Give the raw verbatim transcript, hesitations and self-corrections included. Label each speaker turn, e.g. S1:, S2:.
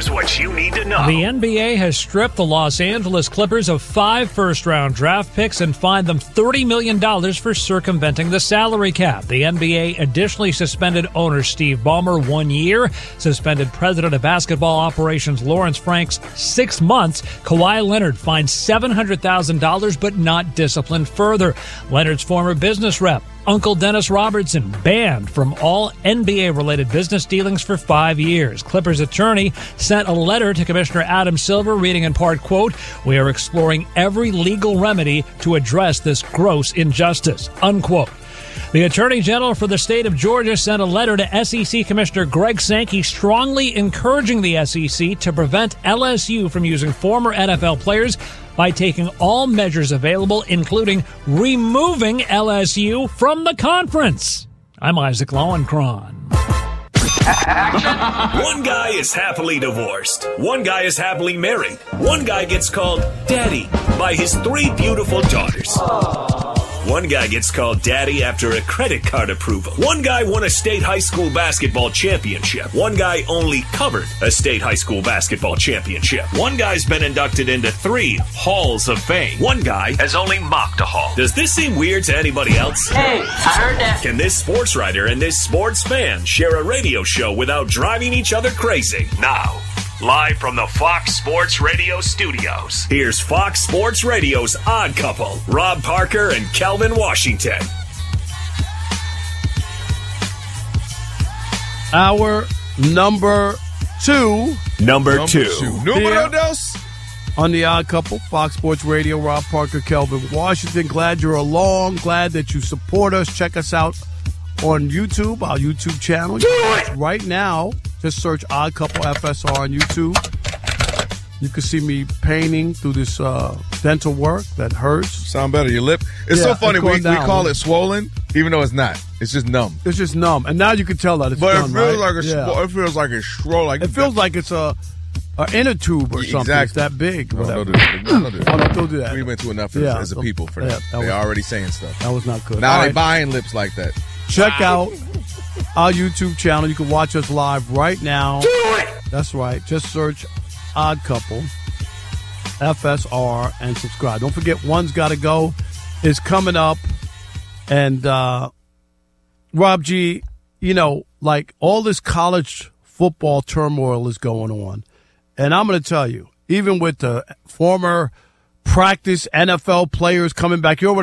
S1: Here's what you need to know.
S2: The N B A has stripped the Los Angeles Clippers of five first-round draft picks and fined them thirty million dollars for circumventing the salary cap. The N B A additionally suspended owner Steve Ballmer one year, suspended president of basketball operations Lawrence Franks six months. Kawhi Leonard fined seven hundred thousand dollars but not disciplined further. Leonard's former business rep, Uncle Dennis Robertson, banned from all N B A-related business dealings for five years. Clippers attorney sent a letter to Commissioner Adam Silver reading in part, quote, "We are exploring every legal remedy to address this gross injustice," unquote. The Attorney General for the state of Georgia sent a letter to S E C Commissioner Greg Sankey strongly encouraging the S E C to prevent L S U from using former N F L players by taking all measures available, including removing L S U from the conference. I'm Isaac Lowenkron.
S1: One guy is happily divorced. One guy is happily married. One guy gets called Daddy by his three beautiful daughters. One guy gets called Daddy after a credit card approval. One guy won a state high school basketball championship. One guy only covered a state high school basketball championship. One guy's been inducted into three halls of fame. One guy has only mopped a hall. Does this seem weird to anybody else?
S3: Hey, I heard that.
S1: Can this sports writer and this sports fan share a radio show without driving each other crazy? Now, live from the Fox Sports Radio studios, here's Fox Sports Radio's Odd Couple, Rob Parker and Kelvin Washington.
S4: Our number two.
S1: Number,
S5: Number
S1: two.
S5: two. Numero dos.
S4: On the Odd Couple, Fox Sports Radio, Rob Parker, Kelvin Washington. Glad you're along. Glad that you support us. Check us out on YouTube, our YouTube channel. Do it! Right now, just search Odd Couple F S R on YouTube. You can see me painting through this uh, dental work that hurts.
S5: Sound better, your lip. It's
S4: Yeah,
S5: so funny.
S4: it's
S5: We,
S4: going
S5: we
S4: down.
S5: call it swollen, even though it's not. It's just numb.
S4: It's just numb. And now you can tell that it's
S5: But
S4: done,
S5: it feels
S4: right?
S5: like a
S4: Yeah.
S5: swo- it feels like it's swollen. Like
S4: It feels like it's a, a inner tube or
S5: Yeah,
S4: something. It's
S5: exactly.
S4: that big.
S5: No,
S4: whatever.
S5: don't do that. No, don't do that.
S4: Oh, no, don't do that.
S5: We went too enough as,
S4: Yeah.
S5: as a people for that.
S4: Yeah, that
S5: They're
S4: was-
S5: already saying stuff.
S4: That was not good.
S5: Now
S4: All
S5: they
S4: right.
S5: buying lips like that.
S4: Check out our YouTube channel. You can watch us live right now. Do it! That's right. Just search Odd Couple, F S R, and subscribe. Don't forget, One's Gotta Go is coming up. And, uh, Rob G., you know, like all this college football turmoil is going on. And I'm going to tell you, even with the former practice N F L players coming back, you're